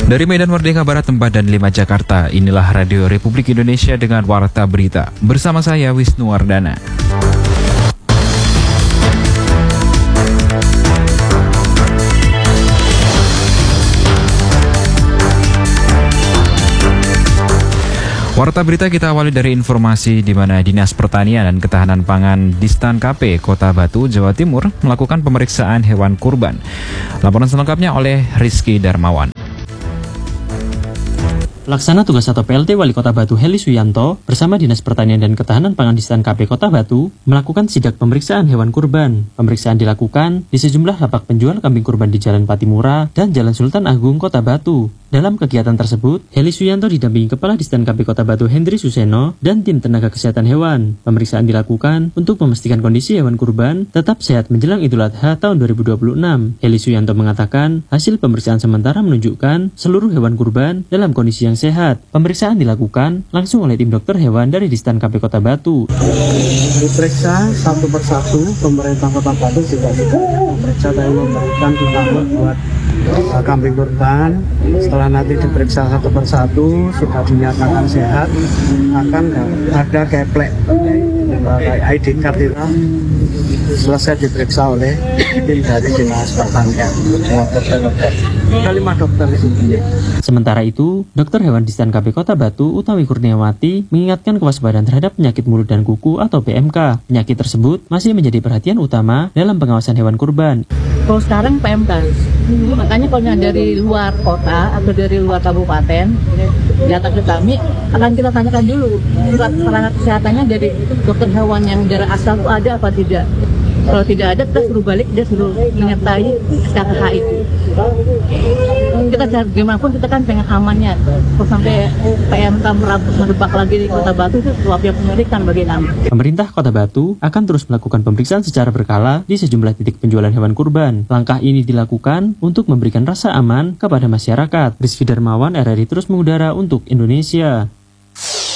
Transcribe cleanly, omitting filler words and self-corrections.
Dari Medan Merdeka Barat 4 dan 5 Jakarta, inilah Radio Republik Indonesia dengan Warta Berita. Bersama saya Wisnu Wardana. Warta Berita kita awali dari informasi di mana Dinas Pertanian dan Ketahanan Pangan Distan KP Kota Batu, Jawa Timur melakukan pemeriksaan hewan kurban. Laporan selengkapnya oleh Rizky Darmawan. Pelaksana tugas atau PLT Wali Kota Batu Heli Suyanto bersama Dinas Pertanian dan Ketahanan Pangan Distan KP Kota Batu melakukan sidak pemeriksaan hewan kurban. Pemeriksaan dilakukan di sejumlah lapak penjual kambing kurban di Jalan Patimura dan Jalan Sultan Agung Kota Batu. Dalam kegiatan tersebut, Heli Suyanto didampingi Kepala Distan KP Kota Batu Hendri Suseno dan tim tenaga kesehatan hewan. Pemeriksaan dilakukan untuk memastikan kondisi hewan kurban tetap sehat menjelang Idul Adha tahun 2026. Heli Suyanto mengatakan hasil pemeriksaan sementara menunjukkan seluruh hewan kurban dalam kondisi yang sehat. Pemeriksaan dilakukan langsung oleh tim dokter hewan dari Distan KP Kota Batu. Diperiksa satu persatu, pemerintah Kota Batu juga memeriksa dan memberikan vitamin buat kambing kurban. Setelah nanti diperiksa satu persatu sudah dinyatakan sehat, akan ada keplek kayak ID card itu selesai diperiksa oleh tim dari Dinas Pertanian. Ada 5 dokter di sini. Sementara itu, dokter hewan Distan KP Kota Batu Utawi Kurniawati mengingatkan kewaspadaan terhadap penyakit mulut dan kuku atau PMK. Penyakit tersebut masih menjadi perhatian utama dalam pengawasan hewan kurban. Kalau sekarang PMK, makanya kalau dari luar kota atau dari luar kabupaten datang ke kami, akan kita tanyakan dulu surat sarana kesehatannya dari dokter hewan yang dari asal itu ada apa tidak. Kalau tidak ada, kita suruh balik, dia suruh menyertai SKKH itu. Kita cari gimana pun, kita kan pengen amannya. Kalau sampai PMK merebak lagi di Kota Batu, itu suatu yang menyulitkan bagi kami. Pemerintah Kota Batu akan terus melakukan pemeriksaan secara berkala di sejumlah titik penjualan hewan kurban. Langkah ini dilakukan untuk memberikan rasa aman kepada masyarakat. Rizky Darmawan, RRI terus mengudara untuk Indonesia.